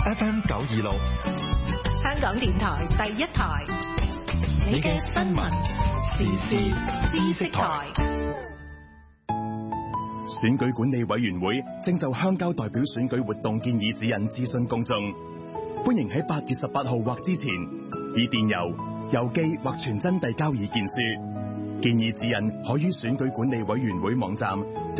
FM 926， 香港電台第一台，你嘅新聞時事知識台。 選舉管理委員會正就鄉郊代表選舉活動建議指引諮詢公眾，歡迎喺8月18號或之前以電郵、郵寄或傳真遞交意見書。建議指引可於選舉管理委員會網站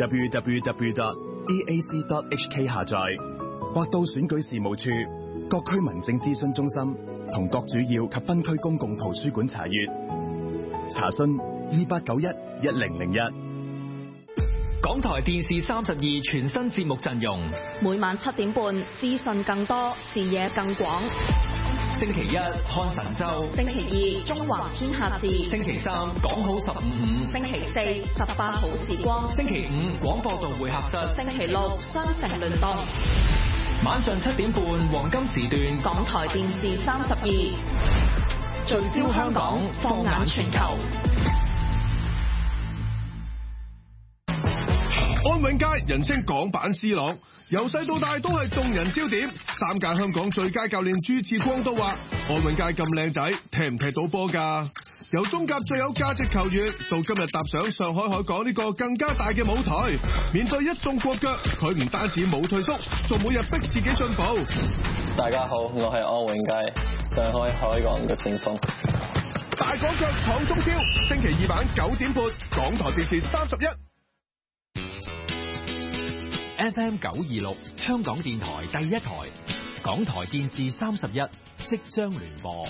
www.eac.hk 下載，或到選舉事務處、各區民政諮詢中心同各主要及分區公共圖書館查閱。查詢28911001。 港台電視32全新節目陣容， 每晚7點半，資訊更多，視野更廣。 星期一看神州， 星期二中華天下事， 星期三講好155， 星期四18好時光， 星期五廣播道會客室， 星期六雙城聯動。 晚上7點半黃金時段， 港台電視32 聚焦香港，放眼全球。 安永佳人稱港版 C 朗，由細到大都係眾人焦點。3屆香港最佳教練朱志光都話：安永佳咁靚仔，踢唔踢到波㗎？由中甲最有價值球員，到今日踏上上海海港呢個更加大嘅舞台，面對一眾國腳，佢唔單止冇退縮，仲每日逼自己進步。 大家好，我係安永佳，上海海港嘅前鋒。 大港腳闖中超，星期二晚9點半，港台電視31。 FM 926，香港電台第一台，港台電視31即將聯播。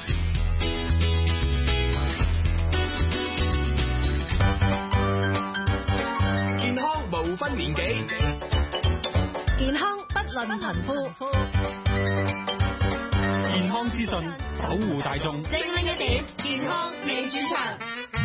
健康無分年紀， 健康不論貧富， 健康資訊保護大眾， 精靈一點，健康你主場。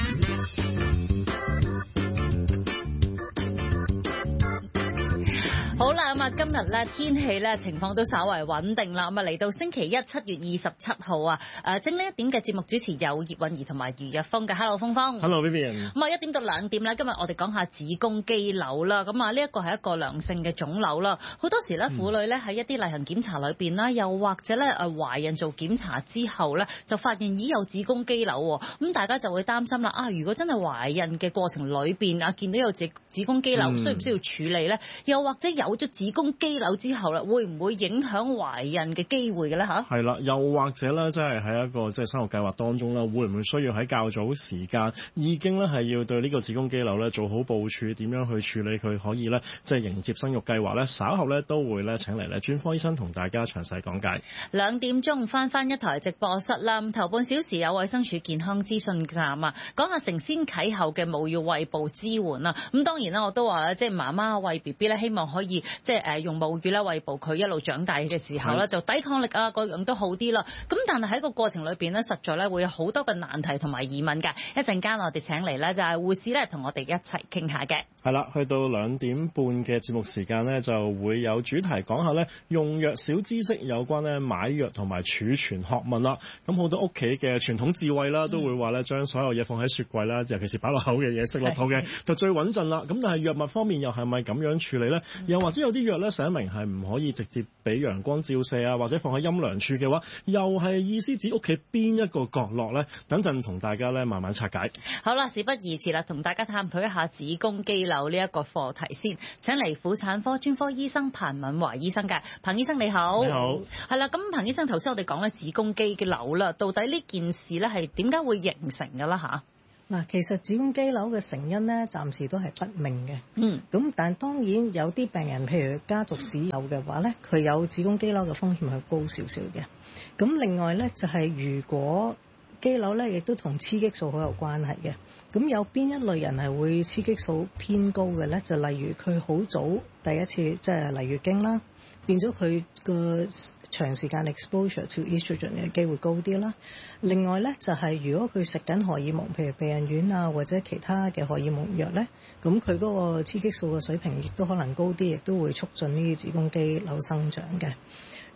好啦，咁啊，今日咧天氣咧情況都稍為穩定啦。咁啊，嚟到星期一7月27號啊，精靈一點嘅節目主持有葉韻儀同埋余若峰嘅。Hello， 峰峰。 Hello， Vivian。 咁啊，1點到2點咧，今日我哋講下子宮肌瘤啦。咁啊，呢一個係一個良性嘅腫瘤啦。好多時咧，婦女咧喺一啲例行檢查裏邊啦，又或者咧懷孕做檢查之後咧，就發現已有子宮肌瘤喎。咁大家就會擔心啦。啊，如果真係懷孕嘅過程裏邊啊，見到有子宮肌瘤，需唔需要處理咧？又或者有咗子宮肌瘤之後啦，會唔會影響懷孕嘅機會嘅咧？嚇， 係啦，又或者咧，即係喺一個即係生育計劃當中啦，會唔會需要喺較早時間已經咧係要對呢個子宮肌瘤咧做好部署，點樣去處理佢，可以咧即係迎接生育計劃咧？稍後咧都會咧請嚟咧專科醫生同大家詳細講解。 2點鐘翻一台直播室啦，頭半小時有衛生署健康資訊站啊，講下承先啟後嘅母乳餵哺支援啊。咁當然啦，我都話咧，即係媽媽餵 BB 咧，希望可以即係用母乳咧餵哺佢一路長大嘅時候咧，就抵抗力啊各樣都好啲啦。咁但係喺個過程裏邊咧，實在咧會有好多嘅難題同埋疑問嘅。一陣間我哋請嚟咧就係護士咧同我哋一齊傾下嘅。 係啦，去到2點半嘅節目時間咧，就會有主題講下咧用藥小知識有關咧買藥同埋儲存學問啦。咁好多屋企嘅傳統智慧啦，都會話咧將所有嘢放喺雪櫃啦，尤其是擺落口嘅嘢食落肚嘅就最穩陣啦。咁但係藥物方面又係咪咁樣處理咧？又或者有啲藥咧寫明係唔可以直接俾陽光照射啊，或者放喺陰涼處嘅話，又係意思指屋企邊一個角落咧？等陣同大家咧慢慢拆解。 好啦，事不宜遲啦，同大家探討一下子宮肌瘤呢一個課題先。請嚟婦產科專科醫生彭敏華醫生嘅。彭醫生你好。 你好。 係啦，咁彭醫生頭先我哋講咧子宮肌瘤啦，到底呢件事咧係點解會形成㗎啦嚇？ 嗱，其實子宮肌瘤嘅成因咧，暫時都係不明嘅。咁但係當然有啲病人，譬如家族史有嘅話咧，佢有子宮肌瘤嘅風險係高少少嘅。咁另外咧就係如果肌瘤咧，亦都同雌激素好有關係嘅。咁有邊一類人係會雌激素偏高嘅咧？就例如佢好早第一次即係嚟月經啦，變咗佢個長時間 exposure to estrogen 嘅機會高啲啦。另外咧就係如果佢食緊荷爾蒙，譬如避孕丸啊或者其他嘅荷爾蒙藥咧，咁佢嗰個雌激素嘅水平亦都可能高啲，亦都會促進呢啲子宮肌瘤生長嘅。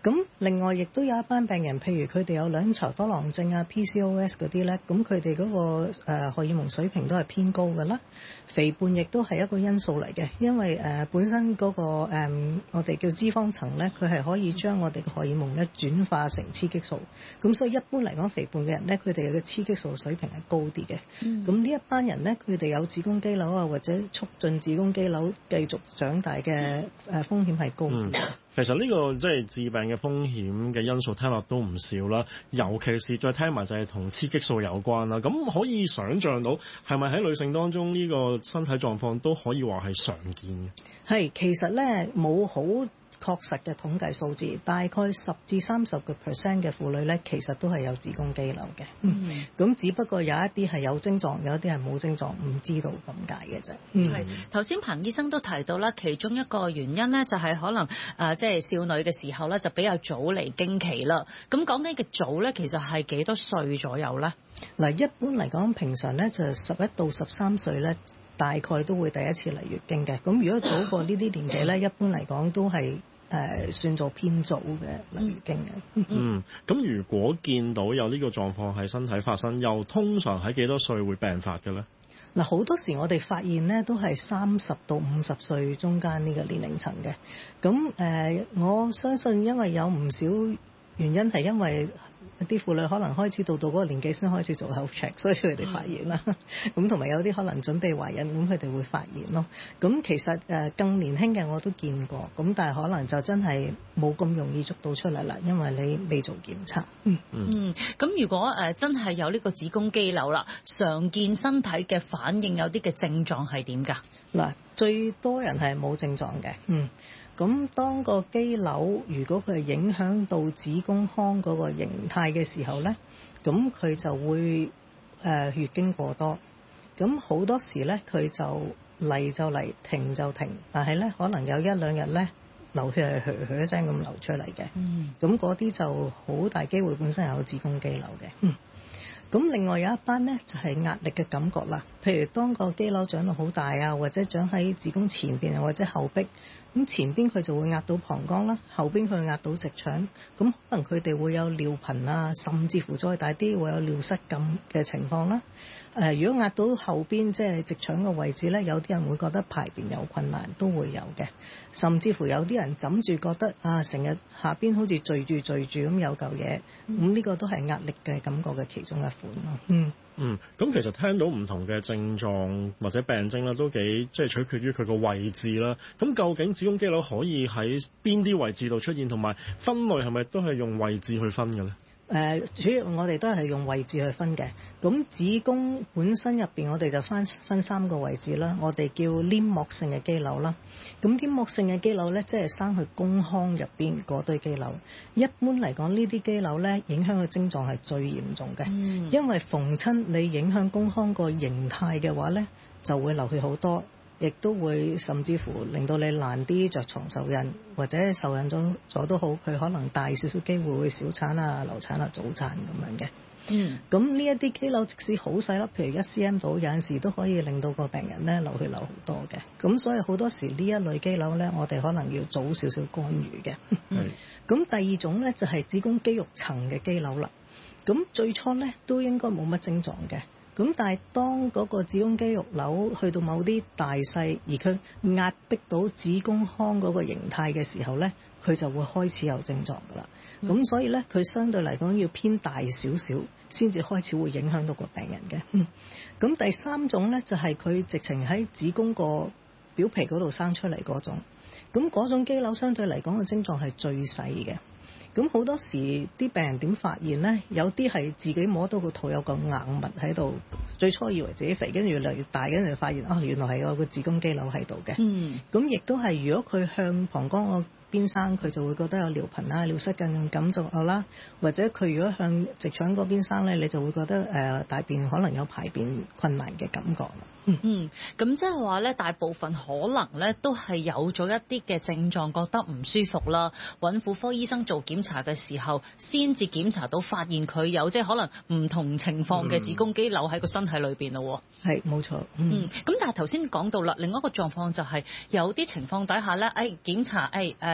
咁另外亦都有一班病人，譬如佢哋有卵巢多囊症啊、PCOS 嗰啲咧，咁佢哋嗰個荷爾蒙水平都係偏高㗎啦。肥胖亦都係一個因素嚟嘅，因為本身嗰個我哋叫脂肪層咧，佢係可以將我哋嘅荷爾蒙咧轉化成雌激素。咁所以一般嚟講，肥胖嘅人咧，佢哋嘅雌激素水平係高啲嘅。咁呢一班人咧，佢哋有子宮肌瘤啊，或者促進子宮肌瘤繼續長大嘅風險係高啲。 其實呢個即係致病嘅風險嘅因素聽落都唔少啦，尤其是再聽埋就係同雌激素有關啦。咁可以想像到係咪喺女性當中呢個身體狀況都可以話係常見嘅？係， 其實咧冇好確實嘅統計數字，大概10至30%嘅婦女咧，其實都係有子宮肌瘤嘅。咁只不過有一啲係有症狀，有一啲係冇症狀，唔知道咁解嘅啫。 係頭先彭醫生都提到啦，其中一個原因咧就係可能即係少女嘅時候咧就比較早嚟經期啦。咁講緊嘅早咧，其實係幾多歲左右咧？ 嗱，一般嚟講，平常咧就11到13歲咧，大概都會第一次嚟月經嘅。咁如果早過呢啲年紀咧，一般嚟講都係算做偏早嘅嚟月經嘅。 咁如果見到有呢個狀況喺身體發生，又通常喺幾多歲會病發嘅咧？ 嗱，好多時我哋發現咧都係30到50歲中間呢個年齡層嘅。咁我相信因為有唔少原因係因為啲婦女可能開始到嗰個年紀先開始做 health check， 所以佢哋發現啦。咁同埋有啲可能準備懷孕，咁佢哋會發現咯。咁其實更年輕嘅我都見過，咁但係可能就真係冇咁容易捉到出嚟啦，因為你未做檢查。 咁如果真係有呢個子宮肌瘤啦，常見身體嘅反應有啲嘅症狀係點㗎？ 嗱，最多人係冇症狀嘅。咁當個肌瘤如果佢係影響到子宮腔嗰個形態嘅時候咧，咁佢就會月經過多。咁好多時咧佢就嚟就嚟，停就停，但係咧可能有1-2日咧流血係噓一聲咁流出嚟嘅。咁嗰啲就好大機會本身有子宮肌瘤嘅。咁另外有一班咧就係壓力嘅感覺啦，譬如當個肌瘤長到好大啊，或者長喺子宮前邊或者後壁，咁前邊佢就會壓到膀胱啦，後邊佢壓到直腸，咁可能佢哋會有尿頻啊，甚至乎再大啲會有尿失禁嘅情況啦。如果壓到後邊即係直腸嘅位置咧，有啲人會覺得排便有困難，都會有嘅。甚至乎有啲人枕住覺得成日下邊好似聚住咁有嚿嘢，咁呢個都係壓力嘅感覺嘅其中一款咯。 咁其實聽到唔同嘅症狀或者病徵啦，都幾即係取決於佢個位置啦。咁究竟子宮肌瘤可以喺邊啲位置度出現，同埋分類係咪都係用位置去分嘅咧？ 主要我哋都係用位置去分嘅。咁子宮本身入邊，我哋就分3個位置啦。我哋叫黏膜性嘅肌瘤啦。咁黏膜性嘅肌瘤咧，即係生去宮腔入邊嗰堆肌瘤。一般嚟講，呢啲肌瘤咧影響嘅症狀係最嚴重嘅。因為逢親你影響宮腔個形態嘅話咧，就會流血好多。亦都會甚至乎令到你難啲着床受孕，或者受孕咗都好，佢可能大少少機會會小產啊、流產啊、早產咁樣嘅。咁呢一啲肌瘤即使好細粒，譬如1cm 到，有陣時都可以令到個病人咧流血流好多嘅。咁所以好多時呢一類肌瘤咧，我哋可能要早少少干預嘅。咁第二種咧就係子宮肌肉層嘅肌瘤啦。咁最初咧都應該冇乜症狀嘅。咁但係當嗰個子宮肌肉瘤去到某啲大細，而佢壓迫到子宮腔嗰個形態嘅時候咧，佢就會開始有症狀㗎啦。咁所以咧，佢相對嚟講要偏大少少，先至開始會影響到個病人嘅。咁第三種咧就係佢直情喺子宮個表皮嗰度生出嚟嗰種。咁嗰種肌瘤相對嚟講嘅症狀係最細嘅。咁好多時啲病人點發現咧？有啲係自己摸到個肚有個硬物喺度，最初以為自己肥，跟住越嚟越大，跟住發現原來係有個子宮肌瘤喺度嘅。咁亦都係如果佢向膀胱個邊生，佢就會覺得有尿頻啦、尿失禁感覺啦，或者佢如果向直腸嗰邊生咧，你就會覺得大便可能有排便困難嘅感覺。 咁即係話咧，大部分可能咧都係有咗一啲嘅症狀，覺得唔舒服啦，揾婦科醫生做檢查嘅時候，先至檢查到發現佢有即係可能唔同情況嘅子宮肌瘤喺個身體裏邊咯。 係冇錯。 咁但係頭先講到啦，另外一個狀況就係有啲情況底下咧，檢查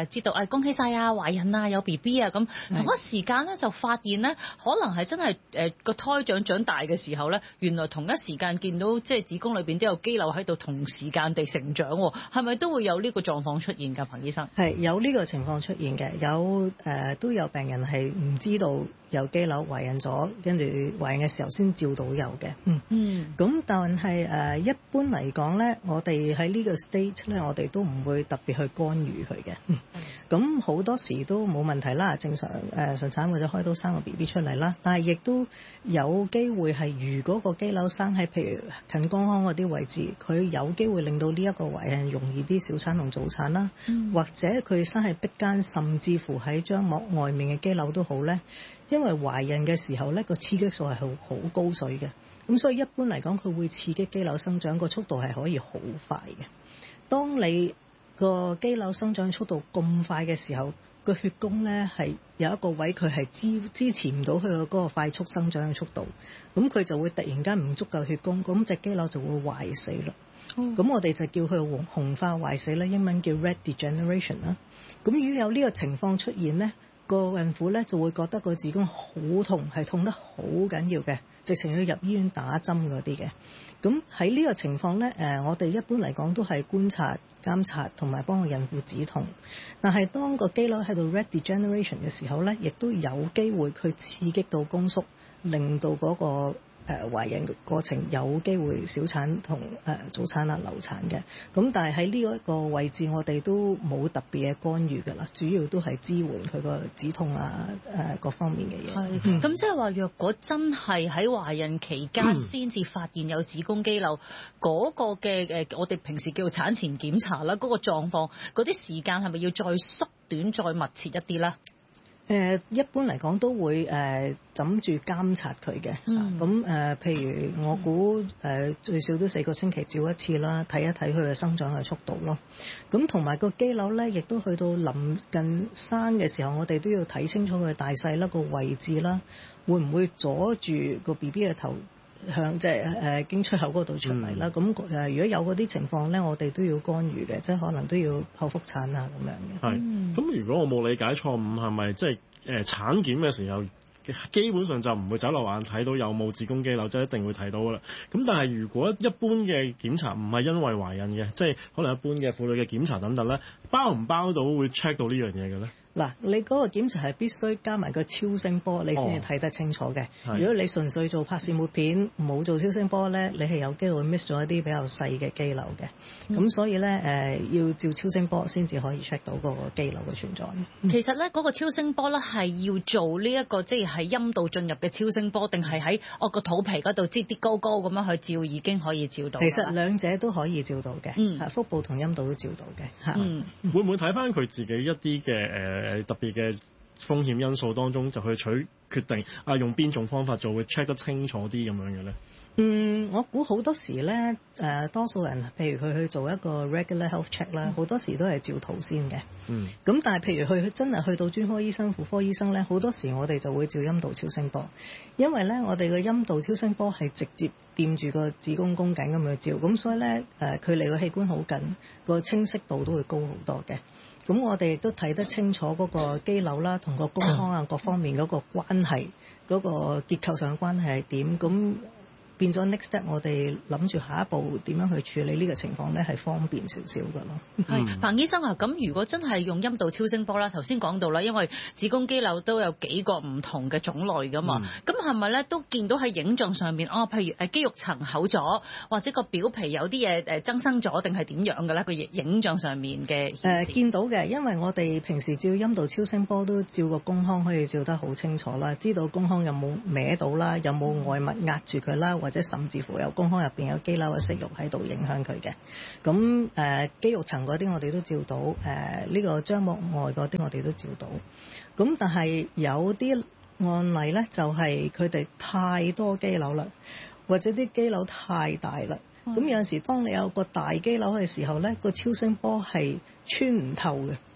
知道恭喜晒啊，懷孕啊，有 BB 啊咁，同一時間咧就發現咧，可能係真係個胎長大嘅時候咧，原來同一時間見到即係子宮裏邊都有肌瘤喺度同時間地成長，係咪都會有呢個狀況出現㗎？彭醫生係有呢個情況出現嘅，有都有病人係唔知道有肌瘤懷孕咗，跟住懷孕嘅時候先照到有嘅。咁但係一般嚟講咧，我哋喺呢個 stage 咧，我哋都唔會特別去干預佢嘅。咁好多時都冇問題啦，正常順產或者開刀生個 BB 出嚟啦。但係亦都有機會係，如果個肌瘤生喺譬如近宮腔嗰啲位置，佢有機會令到呢一個懷孕容易啲小產同早產啦。或者佢生喺壁間，甚至乎喺張膜外面嘅肌瘤都好咧。因為懷孕嘅時候咧，個雌激素係好高水嘅，咁所以一般嚟講，佢會刺激肌瘤生長，個速度係可以好快嘅。當你個肌瘤生長速度咁快嘅時候，個血宮咧係有一個位佢係支持唔到佢嗰個快速生長嘅速度，咁佢就會突然間唔足夠血宮，咁隻肌瘤就會壞死啦。咁我哋就叫佢紅化壞死啦，英文叫 red degeneration 啦。咁如果有呢個情況出現咧，個孕婦咧就會覺得個子宮好痛，係痛得好緊要嘅，直情要入醫院打針嗰啲嘅。咁喺呢個情況咧，我哋一般嚟講都係觀察、監察同埋幫個孕婦止痛。但係當個肌瘤喺度 red degeneration 嘅時候咧，亦都有機會佢刺激到宮縮，令到嗰個懷孕嘅過程有機會小產同早產啊流產嘅。咁但係喺呢一個位置，我哋都冇特別嘅干預㗎啦，主要都係支援佢個止痛啊各方面嘅嘢。 咁即係話，若果真係喺懷孕期間先至發現有子宮肌瘤，嗰個嘅我哋平時叫做產前檢查啦，嗰個狀況嗰啲時間係咪要再縮短、再密切一啲咧？ 一般嚟講都會枕住監察佢嘅。咁譬如我估最少都4個星期照一次啦，睇一睇佢嘅生長嘅速度咯。咁同埋個肌瘤咧，亦都去到臨近生嘅時候，我哋都要睇清楚佢大細啦、個位置啦，會唔會阻住個 BB 嘅頭向即係經出口嗰度出嚟啦？咁如果有嗰啲情況咧，我哋都要干預嘅，即係可能都要剖腹產啊咁樣嘅。 係。咁如果我冇理解錯誤，係咪即係產檢嘅時候，基本上就唔會走漏眼睇到有冇子宮肌瘤，即係一定會睇到噶啦。咁但係如果一般嘅檢查唔係因為懷孕嘅，即係可能一般嘅婦女嘅檢查等等咧，包唔包到會 check 到呢樣嘢嘅咧？ 嗱，你嗰個檢查係必須加埋個超聲波，你先至睇得清楚嘅。如果你純粹做拍攝抹片，冇做超聲波咧，你係有機會 miss 咗一啲比較細嘅肌瘤嘅。咁所以咧要照超聲波先至可以 check 到嗰個肌瘤嘅存在。 其實咧嗰個超聲波咧係要做呢一個即係喺陰道進入嘅超聲波，定係喺個肚皮嗰度擠啲高高咁樣去照已經可以照到？ 其實兩者都可以照到嘅，腹部同陰道都照到嘅。 會唔會睇翻佢自己一啲嘅特別嘅風險因素當中，就去決定用邊種方法做會 check 得清楚啲咁樣嘅咧？ 我估好多時咧，多數人譬如佢去做一個 regular health check 啦，好多時都係照肚先嘅。咁但係譬如佢真係去到專科醫生、婦科醫生咧，好多時我哋就會照陰道超聲波，因為咧我哋個陰道超聲波係直接掂住個子宮宮頸咁去照，咁所以咧佢離個器官好近，個清晰度都會高好多嘅。咁我哋亦都睇得清楚嗰個肌瘤啦，同個宮腔啊各方面嗰個關係，嗰個結構上嘅關係係點咁。變咗 next step，我哋諗住下一步點樣去處理呢個情況咧，係方便少少㗎咯。 彭醫生啊，咁如果真係用陰道超聲波啦，頭先講到啦，因為子宮肌瘤都有幾個唔同嘅種類㗎嘛，咁係咪咧都見到喺影像上面譬如肌肉層厚咗，或者個表皮有啲嘢增生咗，定係點樣嘅咧？個影像上面嘅見到嘅，因為我哋平時照陰道超聲波都照個宮腔可以照得好清楚啦，知道宮腔有冇歪到啦，有冇外物壓住佢啦，或者甚至乎有宮腔入邊有肌瘤嘅息肉喺度影響佢嘅。咁肌肉層嗰啲我哋都照到，呢個張膜外嗰啲我哋都照到。咁但係有啲案例咧，就係佢哋太多肌瘤啦，或者啲肌瘤太大啦。咁有陣時當你有個大肌瘤嘅時候咧，個超聲波係穿唔透嘅。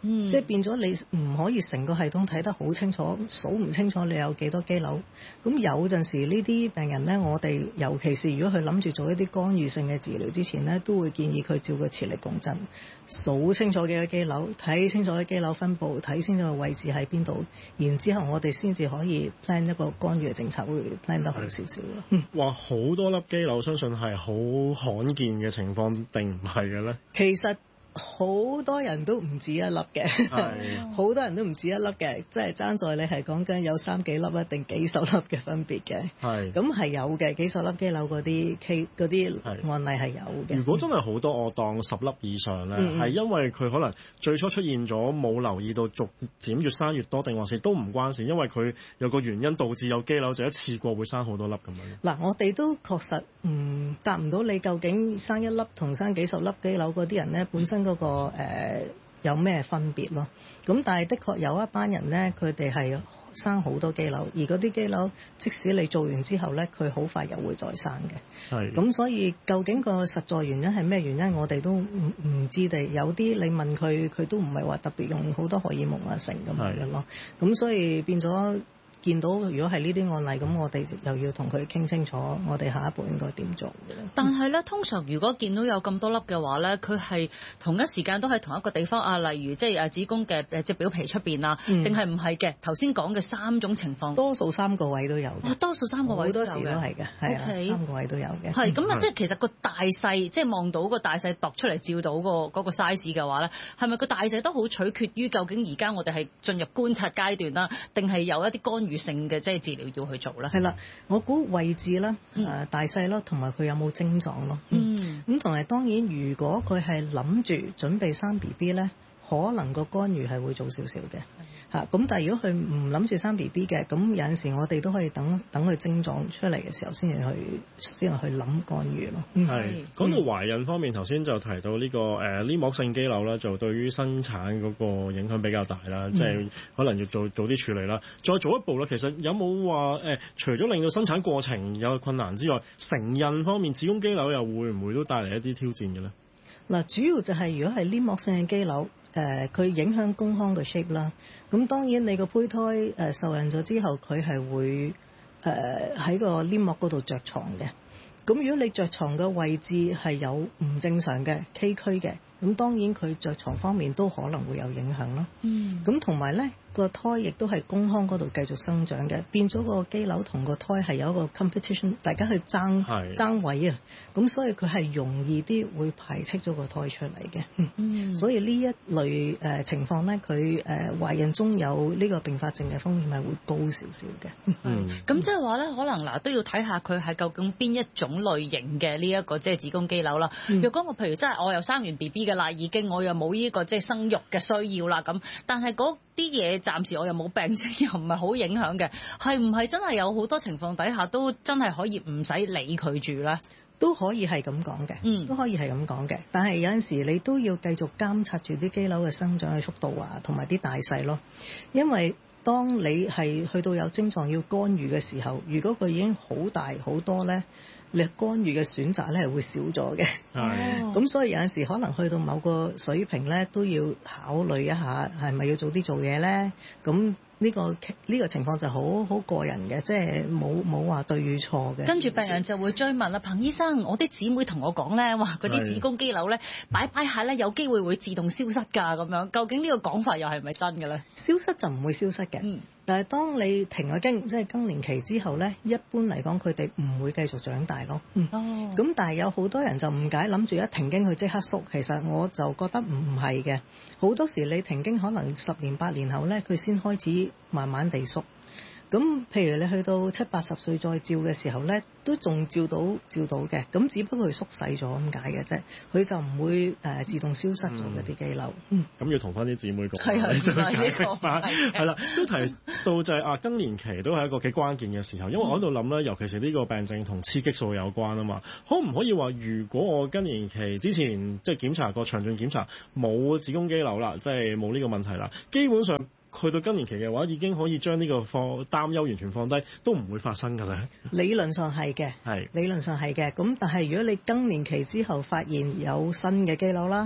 即係變咗你唔可以成個系統睇得好清楚，數唔清楚你有幾多肌瘤。咁有陣時呢啲病人咧，我哋尤其是如果佢諗住做一啲干預性嘅治療之前咧，都會建議佢照個磁力共振，數清楚幾多肌瘤，睇清楚啲肌瘤分佈，睇清楚個位置喺邊度，然之後我哋先至可以 plan 一個干預嘅政策，會 plan 得好少少咯。 話好多粒肌瘤，相信係好罕見嘅情況，定唔係嘅咧？ 其實好多人都唔止一粒嘅，好多人都唔止一粒嘅，即係爭在你係講緊有3幾粒一定幾十粒嘅分別嘅。係，咁係有嘅，幾十粒肌瘤嗰啲案例係有嘅。 如果真係好多，我當10粒以上咧，係因為佢可能最初出現咗冇留意到，逐漸越生越多，定還是都唔關事，因為佢有個原因導致有肌瘤就一次過會生好多粒咁樣。 嗱，我哋都確實答唔到你究竟生一粒同生幾十粒肌瘤嗰啲人咧本身嗰個有咩分別咯？咁但係的確有一班人咧，佢哋係生好多肌瘤，而嗰啲肌瘤即使你做完之後咧，佢好快又會再生嘅。係。咁所以究竟個實在原因係咩原因，我哋都唔知地。有啲你問佢，佢都唔係話特別用好多荷爾蒙啊成咁樣咯。咁所以變咗。見到如果係呢啲案例，咁我哋又要同佢傾清楚，我哋下一步應該點做嘅。 但係咧，通常如果見到有咁多粒嘅話咧，佢係同一時間都喺同一個地方啊，例如即係子宮嘅即係表皮出邊啊，定係唔係嘅？頭先講嘅3種情況， 多數3個位都有。 多數3個位好多時都係嘅，係啊，3個位都有嘅。 係咁啊，即係其實個大細，即係望到個大細度出嚟照到嗰個 size 嘅話咧，係咪個大細都好取決於究竟而家我哋係進入觀察階段啦，定係有一啲干預性嘅即係治療要去做咧？ 係啦，我估位置啦、大細咯，同埋佢有冇症狀咯。咁同埋當然，如果佢係諗住準備生 BB 咧，可能個干預係會早少少嘅嚇。咁但係如果佢唔諗住生 BB 嘅，咁有陣時我哋都可以等佢症狀出嚟嘅時候先至去諗干預咯。 係講到懷孕方面，頭先就提到呢個黏膜性肌瘤啦，就對於生產嗰個影響比較大啦，即係可能要早啲處理啦。再早一步啦，其實有冇話除咗令到生產過程有困難之外，成孕方面子宮肌瘤又會唔會都帶嚟一啲挑戰嘅咧？ 嗱，主要就係如果係黏膜性嘅肌瘤，佢影響宮腔嘅 shape 啦。咁當然你個胚胎受孕咗之後，佢係會喺個黏膜嗰度着床嘅。咁如果你着床嘅位置係有唔正常嘅崎嶇嘅，咁當然佢着床方面都可能會有影響咯。咁同埋咧，個胎亦都係宮腔嗰度繼續生長嘅，變咗個肌瘤同個胎係有一個 competition， 大家去爭位啊。咁所以佢係容易啲會排斥咗個胎出嚟嘅。所以呢一類情況咧，佢懷孕中有呢個併發症嘅風險係會高少少嘅。 咁即係話咧，可能嗱都要睇下佢係究竟邊一種類型嘅呢一個即係子宮肌瘤啦。若果我譬如真係我又生完 BB 嘅啦，已經我又冇呢個即係生育嘅需要啦，咁但係嗰啲嘢暫時我又冇病徵，又唔係好影響嘅，係唔係真係有好多情況底下都真係可以唔使理佢住咧？ 都可以係咁講嘅，都可以係咁講嘅。但係有陣時你都要繼續監察住啲肌瘤嘅生長嘅速度啊，同埋啲大細咯。因為當你係去到有症狀要干預嘅時候，如果佢已經好大好多咧，你干預嘅選擇咧係會少咗嘅。咁所以有陣時可能去到某個水平咧，都要考慮一下係咪要早啲做嘢咧。咁呢個情況就好個人嘅，即係冇話對與錯嘅。 跟住病人就會追問啦，彭醫生，我啲姊妹同我講咧，話嗰啲子宮肌瘤咧擺下咧有機會會自動消失㗎咁樣，究竟呢個講法又係咪真嘅咧？ 消失就唔會消失嘅。但係當你停咗經，即係更年期之後咧，一般嚟講佢哋唔會繼續長大咯。咁但係有好多人就誤解，諗住一停經佢即刻縮，其實我就覺得唔係嘅。好多時你停經可能10年8年後咧，佢先開始慢慢地縮。咁譬如你去到70、80歲再照嘅時候咧，都仲照到嘅，咁只不過佢縮細咗咁解嘅啫，佢就唔會自動消失咗嗰啲肌瘤。 咁要同翻啲姊妹講， 就解釋翻。係啦，都提到就係更年期都係一個幾關鍵嘅時候，因為我喺度諗咧，尤其是呢個病症同雌激素有關啊嘛，可唔可以話如果我更年期之前即係檢查過詳盡檢查冇子宮肌瘤啦，即係冇呢個問題啦，基本上去到更年期嘅話，已經可以將呢個擔憂完全放低，都唔會發生㗎啦。 理論上係嘅，理論上係嘅。咁但係如果你更年期之後發現有新嘅肌瘤啦，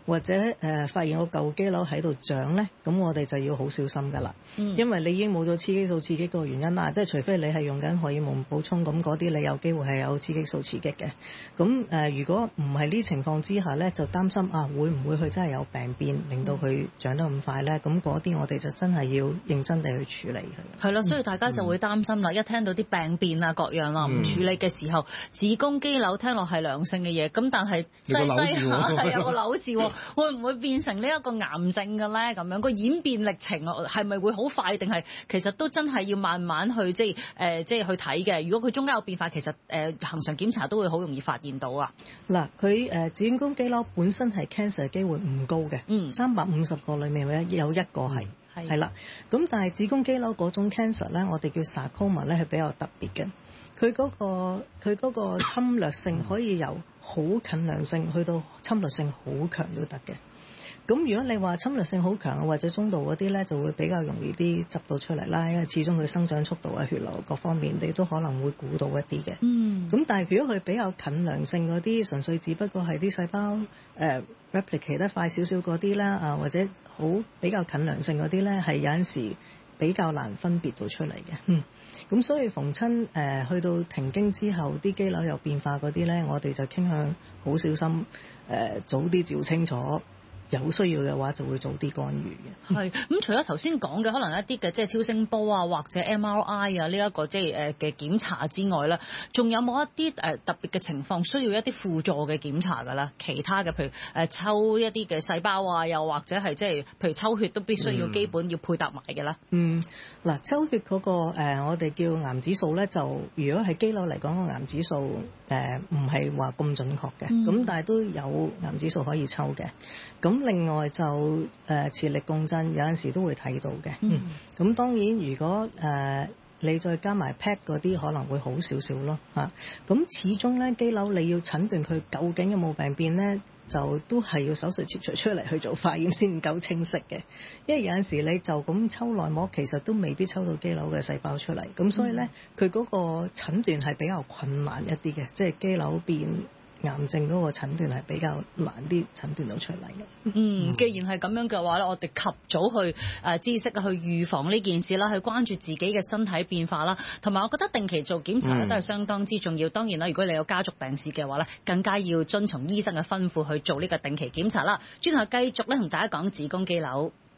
或者發現個舊肌瘤喺度長咧，咁我哋就要好小心㗎啦。因為你已經冇咗雌激素刺激個原因啦，即係除非你係用緊荷爾蒙補充，咁嗰啲你有機會係有雌激素刺激嘅。咁如果唔係呢情況之下咧，就擔心會唔會佢真係有病變，令到佢長得咁快咧？咁嗰啲我哋就真係要認真地去處理佢。 係啦，所以大家就會擔心啦，一聽到啲病變啊各樣啦，唔處理嘅時候，子宮肌瘤聽落係良性嘅嘢，咁但係擠下係有個瘤字，會唔會變成呢一個癌症嘅咧？咁樣個演變歷程係咪會好快，定係其實都真係要慢慢去即係去睇嘅？如果佢中間有變化，其實恆常檢查都會好容易發現到啊。 嗱，佢子宮肌瘤本身係 cancer 機會唔高嘅，350個裡面有一個係啦。咁但係子宮肌瘤嗰種 cancer 咧，我哋叫 sarcoma 咧係比較特別嘅。佢嗰個侵略性可以由好近良性去到侵略性好強都得嘅。咁如果你話侵略性好強或者中度嗰啲咧，就會比較容易啲執到出嚟啦，因為始終佢生長速度啊、血流各方面，你都可能會估到一啲嘅。咁但係如果佢比較近良性嗰啲，純粹只不過係啲細胞replicate 得快少少嗰啲啦，或者好比較近良性嗰啲咧，係有陣時比較難分別到出嚟嘅。咁所以逢親去到停經之後，啲肌瘤有變化嗰啲咧，我哋就傾向好小心，早啲照清楚。有需要嘅話就會早啲干預嘅。 係咁，除咗頭先講嘅可能一啲嘅即係超聲波啊，或者 MRI 啊呢一個即係嘅檢查之外咧，仲有冇一啲特別嘅情況需要一啲輔助嘅檢查㗎啦？其他嘅譬如抽一啲嘅細胞啊，又或者係即係譬如抽血都必須要基本要配搭埋嘅啦。 嗱，抽血嗰個我哋叫癌指數咧，就如果係肌瘤嚟講，個癌指數唔係話咁準確嘅，咁但係都有癌指數可以抽嘅。咁另外就磁力共振有陣時都會睇到嘅。咁當然如果你再加埋 PET 嗰啲可能會好少少咯嚇。咁始終咧肌瘤你要診斷佢究竟有冇病變咧，就都係要手術切除出嚟去做化驗先夠清晰嘅。因為有陣時你就咁抽內膜，其實都未必抽到肌瘤嘅細胞出嚟。咁所以咧佢嗰個診斷係比較困難一啲嘅，即係肌瘤變癌症嗰個診斷係比較難啲診斷到出嚟嘅。 既然係咁樣嘅話咧，我哋及早去知識去預防呢件事啦，去關注自己嘅身體變化啦，同埋我覺得定期做檢查咧都係相當之重要。當然啦，如果你有家族病史嘅話咧，更加要遵從醫生嘅吩咐去做呢個定期檢查啦。轉頭繼續咧同大家講子宮肌瘤。